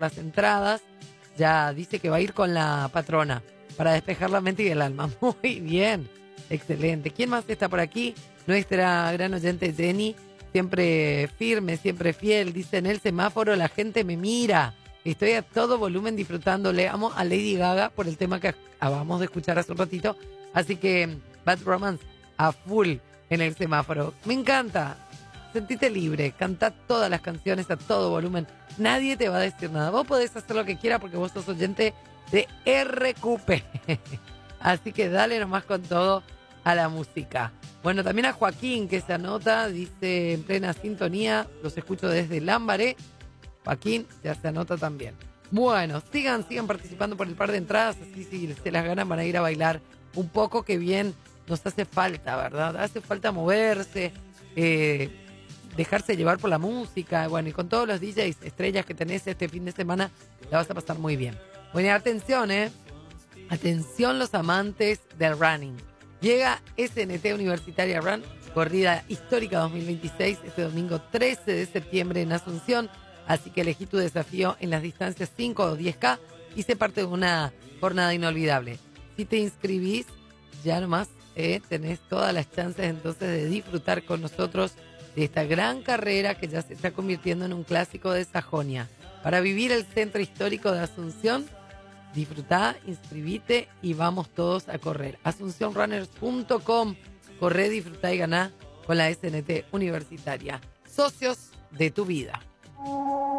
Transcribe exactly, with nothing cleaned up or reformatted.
las entradas. Ya dice que va a ir con la patrona para despejar la mente y el alma. Muy bien, excelente. ¿Quién más está por aquí? Nuestra gran oyente Jenny, siempre firme, siempre fiel. Dice: en el semáforo la gente me mira. Estoy a todo volumen disfrutando. Le amo a Lady Gaga por el tema que acabamos de escuchar hace un ratito. Así que Bad Romance a full en el semáforo. Me encanta. Sentite libre. Cantá todas las canciones a todo volumen. Nadie te va a decir nada. Vos podés hacer lo que quieras porque vos sos oyente de R Q P. Así que dale nomás con todo a la música. Bueno, también a Joaquín, que se anota. Dice: en plena sintonía. Los escucho desde Lambaré. Joaquín ya se anota también. Bueno, sigan, sigan participando por el par de entradas, así si se las ganan van a ir a bailar un poco, que bien nos hace falta, ¿verdad? Hace falta moverse, eh, dejarse llevar por la música, bueno, y con todos los D Js estrellas que tenés este fin de semana, la vas a pasar muy bien. Bueno, atención, ¿eh? Atención los amantes del running. Llega S N T Universitaria Run, corrida histórica dos mil veintiséis, este domingo trece de septiembre en Asunción. Así que elegí tu desafío en las distancias cinco o diez K y sé parte de una jornada inolvidable. Si te inscribís, ya nomás eh, tenés todas las chances entonces de disfrutar con nosotros de esta gran carrera que ya se está convirtiendo en un clásico de Sajonia. Para vivir el centro histórico de Asunción, disfrutá, inscribite y vamos todos a correr. asunción runners punto com. Corre, disfrutá y ganá con la S N T Universitaria. Socios de tu vida.